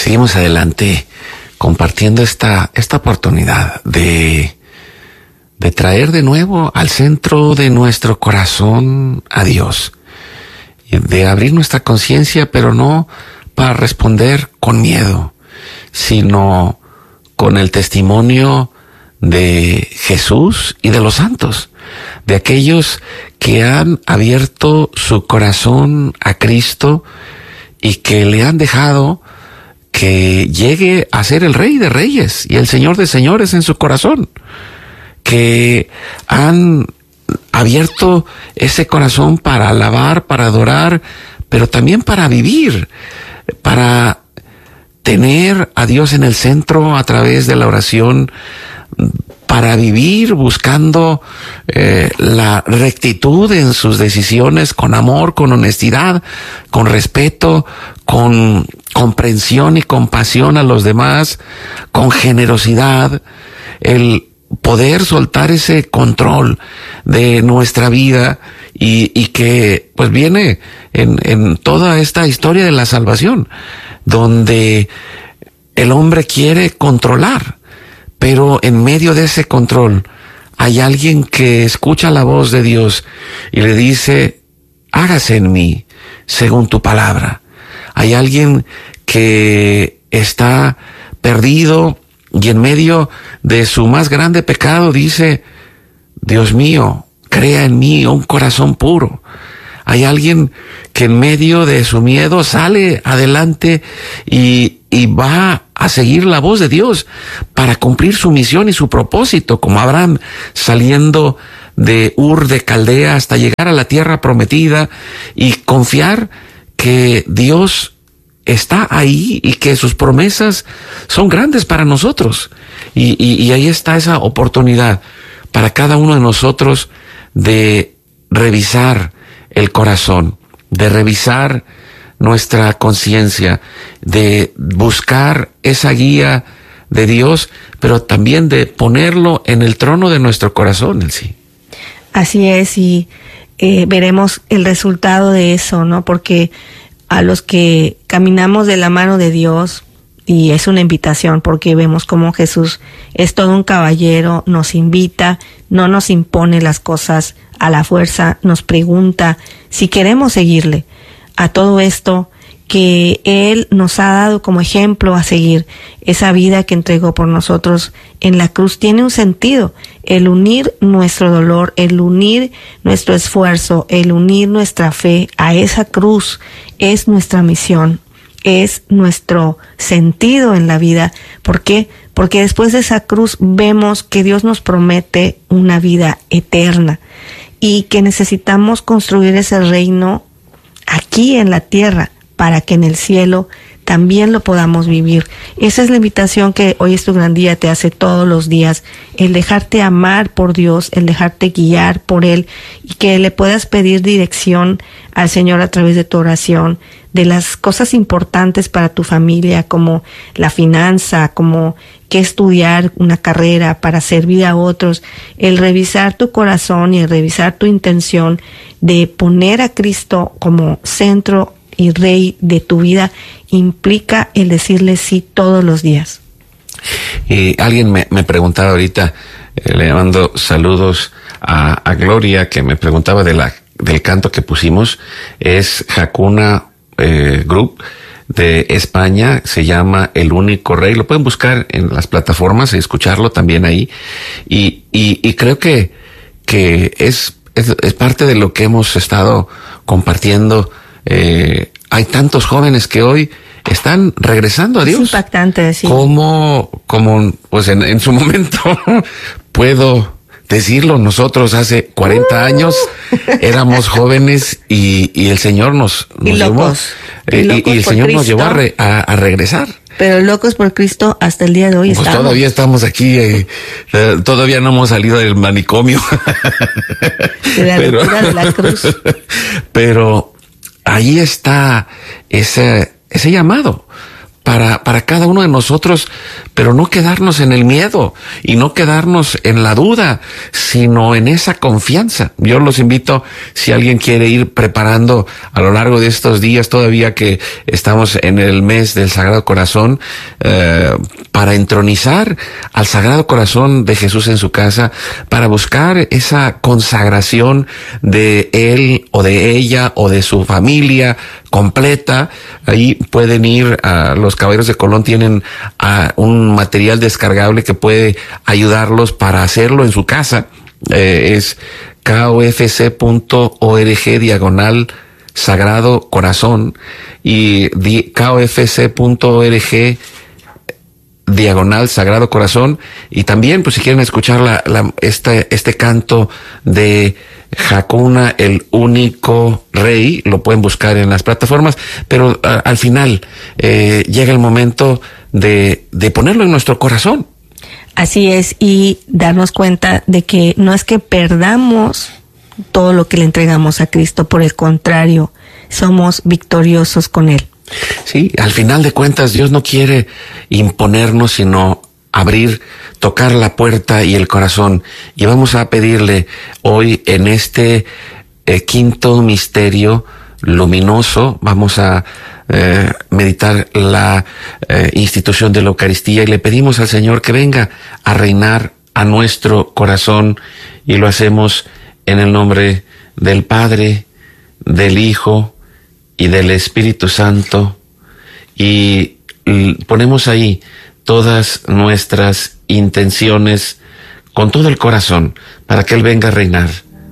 seguimos adelante compartiendo esta oportunidad de traer de nuevo al centro de nuestro corazón a Dios, de abrir nuestra conciencia, pero no para responder con miedo, sino con el testimonio de Jesús y de los santos, de aquellos que han abierto su corazón a Cristo y que le han dejado que llegue a ser el Rey de Reyes y el Señor de Señores en su corazón, que han abierto ese corazón para alabar, para adorar, pero también para vivir, para tener a Dios en el centro a través de la oración, para vivir buscando la rectitud en sus decisiones, con amor, con honestidad, con respeto, con comprensión y compasión a los demás, con generosidad, el poder soltar ese control de nuestra vida y que pues viene en toda esta historia de la salvación, donde el hombre quiere controlar, pero en medio de ese control hay alguien que escucha la voz de Dios y le dice: hágase en mí según tu palabra. Hay alguien que está perdido y en medio de su más grande pecado dice: Dios mío, crea en mí un corazón puro. Hay alguien que en medio de su miedo sale adelante y va a seguir la voz de Dios para cumplir su misión y su propósito, como Abraham saliendo de Ur de Caldea hasta llegar a la tierra prometida y confiar que Dios está ahí y que sus promesas son grandes para nosotros. Y ahí está esa oportunidad para cada uno de nosotros de revisar el corazón, de revisar nuestra conciencia, de buscar esa guía de Dios, pero también de ponerlo en el trono de nuestro corazón en sí. Así es, y veremos el resultado de eso, ¿no? Porque a los que caminamos de la mano de Dios, y es una invitación porque vemos cómo Jesús es todo un caballero, nos invita, no nos impone las cosas a la fuerza, nos pregunta si queremos seguirle. A todo esto que Él nos ha dado como ejemplo a seguir, esa vida que entregó por nosotros en la cruz, tiene un sentido. El unir nuestro dolor, el unir nuestro esfuerzo, el unir nuestra fe a esa cruz es nuestra misión, es nuestro sentido en la vida. ¿Por qué? Porque después de esa cruz vemos que Dios nos promete una vida eterna y que necesitamos construir ese reino aquí en la tierra para que en el cielo también lo podamos vivir. Esa es la invitación que Hoy es tu gran día te hace todos los días, el dejarte amar por Dios, el dejarte guiar por Él y que le puedas pedir dirección al Señor a través de tu oración, de las cosas importantes para tu familia, como la finanza, como qué estudiar, una carrera para servir a otros, el revisar tu corazón y el revisar tu intención de poner a Cristo como centro y Rey de tu vida, implica el decirle sí todos los días. Alguien me preguntaba ahorita, le mando saludos a Gloria, que me preguntaba del canto que pusimos. Es Hakuna Group de España, se llama El Único Rey. Lo pueden buscar en las plataformas y escucharlo también ahí. Y creo que es parte de lo que hemos estado compartiendo. Hay tantos jóvenes que hoy están regresando a Dios. Es impactante, sí. Como pues en su momento puedo decirlo, nosotros hace 40 años éramos jóvenes y el Señor nos llevó, y el Señor Cristo nos llevó a regresar. Pero locos por Cristo hasta el día de hoy pues estamos. Todavía estamos aquí, todavía no hemos salido del manicomio. De la locura de la cruz. Pero ahí está ese llamado para cada uno de nosotros, pero no quedarnos en el miedo y no quedarnos en la duda, sino en esa confianza. Yo los invito, si alguien quiere ir preparando a lo largo de estos días, todavía que estamos en el mes del Sagrado Corazón, para entronizar al Sagrado Corazón de Jesús en su casa, para buscar esa consagración de él o de ella o de su familia completa. Ahí pueden ir a los Caballeros de Colón, tienen un material descargable que puede ayudarlos para hacerlo en su casa. Es kofc.org/Sagrado Corazón y kofc.org/Sagrado Corazón. Y también, pues si quieren escuchar este canto de Hakuna, el único rey, lo pueden buscar en las plataformas, pero al final llega el momento de ponerlo en nuestro corazón. Así es, y darnos cuenta de que no es que perdamos todo lo que le entregamos a Cristo, por el contrario, somos victoriosos con Él. Sí, al final de cuentas Dios no quiere imponernos, sino abrir, tocar la puerta y el corazón. Y vamos a pedirle hoy en este quinto misterio luminoso, vamos a meditar la institución de la Eucaristía y le pedimos al Señor que venga a reinar a nuestro corazón, y lo hacemos en el nombre del Padre, del Hijo y del Espíritu Santo, y ponemos ahí todas nuestras intenciones con todo el corazón para que Él venga a reinar.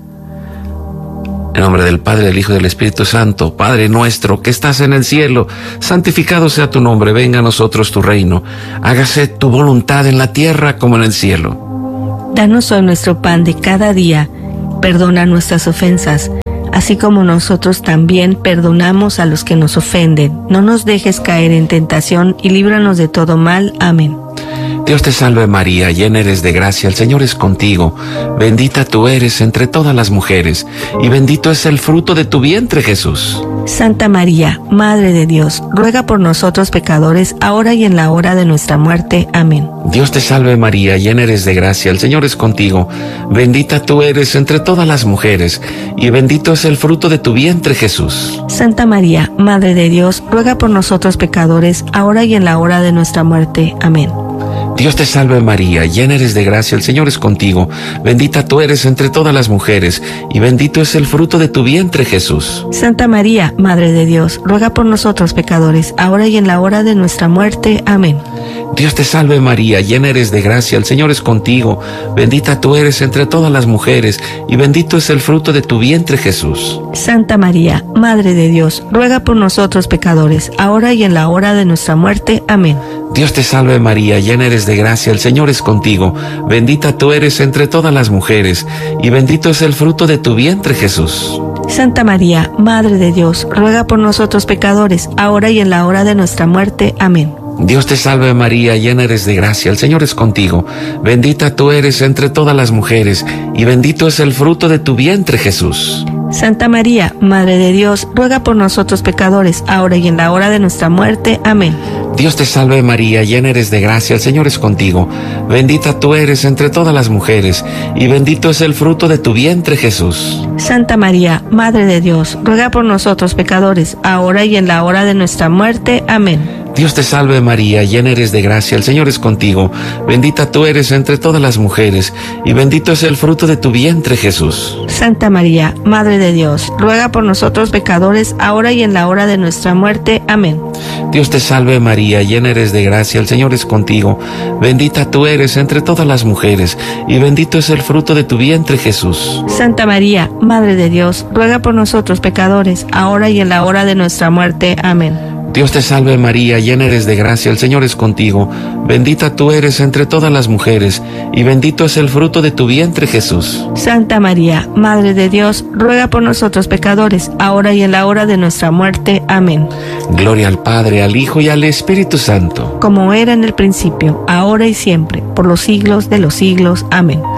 En nombre del Padre, del Hijo y del Espíritu Santo. Padre nuestro que estás en el cielo, santificado sea tu nombre, venga a nosotros tu reino, hágase tu voluntad en la tierra como en el cielo. Danos hoy nuestro pan de cada día, perdona nuestras ofensas, así como nosotros también perdonamos a los que nos ofenden. No nos dejes caer en tentación y líbranos de todo mal. Amén. Dios te salve María, llena eres de gracia, el Señor es contigo. Bendita tú eres entre todas las mujeres, y bendito es el fruto de tu vientre, Jesús. Santa María, Madre de Dios, ruega por nosotros pecadores, ahora y en la hora de nuestra muerte. Amén. Dios te salve María, llena eres de gracia, el Señor es contigo. Bendita tú eres entre todas las mujeres, y bendito es el fruto de tu vientre, Jesús. Santa María, Madre de Dios, ruega por nosotros pecadores, ahora y en la hora de nuestra muerte. Amén. Dios te salve María, llena eres de gracia, el Señor es contigo. Bendita tú eres entre todas las mujeres, y bendito es el fruto de tu vientre, Jesús. Santa María, Madre de Dios, ruega por nosotros pecadores, ahora y en la hora de nuestra muerte. Amén. Dios te salve María, llena eres de gracia, el Señor es contigo. Bendita tú eres entre todas las mujeres, y bendito es el fruto de tu vientre, Jesús. Santa María, Madre de Dios, ruega por nosotros pecadores, ahora y en la hora de nuestra muerte. Amén. Dios te salve María, llena eres de gracia, el Señor es contigo. Bendita tú eres entre todas las mujeres, y bendito es el fruto de tu vientre, Jesús. Santa María, Madre de Dios, ruega por nosotros pecadores, ahora y en la hora de nuestra muerte. Amén. Dios te salve María, llena eres de gracia, el Señor es contigo. Bendita tú eres entre todas las mujeres, y bendito es el fruto de tu vientre, Jesús. Santa María, Madre de Dios, ruega por nosotros pecadores, ahora y en la hora de nuestra muerte. Amén. Dios te salve María, llena eres de gracia, el Señor es contigo. Bendita tú eres entre todas las mujeres, y bendito es el fruto de tu vientre, Jesús. Santa María, Madre de Dios, ruega por nosotros pecadores, ahora y en la hora de nuestra muerte. Amén. Dios te salve María, llena eres de gracia, el Señor es contigo. Bendita tú eres entre todas las mujeres, y bendito es el fruto de tu vientre, Jesús. Santa María, Madre de Dios, ruega por nosotros pecadores, ahora y en la hora de nuestra muerte. Amén. Dios te salve María, llena eres de gracia, el Señor es contigo. Bendita tú eres entre todas las mujeres, y bendito es el fruto de tu vientre, Jesús. Santa María, Madre de Dios, ruega por nosotros pecadores, ahora y en la hora de nuestra muerte. Amén. Dios te salve María, llena eres de gracia, el Señor es contigo. Bendita tú eres entre todas las mujeres, y bendito es el fruto de tu vientre, Jesús. Santa María, Madre de Dios, ruega por nosotros pecadores, ahora y en la hora de nuestra muerte. Amén. Gloria al Padre, al Hijo y al Espíritu Santo. Como era en el principio, ahora y siempre, por los siglos de los siglos. Amén.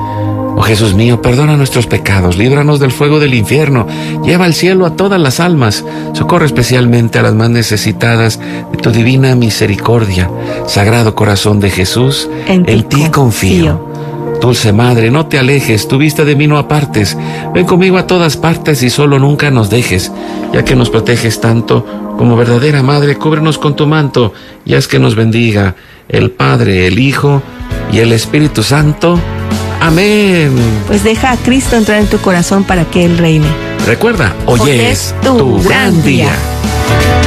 Oh Jesús mío, perdona nuestros pecados, líbranos del fuego del infierno, lleva al cielo a todas las almas, socorre especialmente a las más necesitadas de tu divina misericordia. Sagrado corazón de Jesús, en ti confío. Dulce Madre, no te alejes, tu vista de mí no apartes, ven conmigo a todas partes y solo nunca nos dejes, ya que nos proteges tanto, como verdadera Madre, cúbrenos con tu manto, y haz que nos bendiga el Padre, el Hijo y el Espíritu Santo. Amén. Pues deja a Cristo entrar en tu corazón para que Él reine. Recuerda, hoy es tu gran día.